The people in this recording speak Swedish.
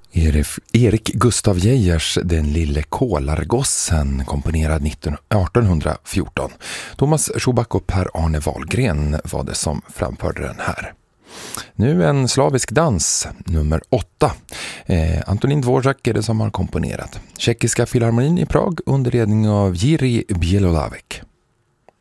Erik Gustav Geijers Den lille Kolargossen, komponerad 1814. Thomas Schuback och Per-Arne Wahlgren var det som framförde den här. Nu en slavisk dans, nummer 8. Antonín Dvořák är det som har komponerat. Tjeckiska filharmonin i Prag under ledning av Jiří Bělohlavek.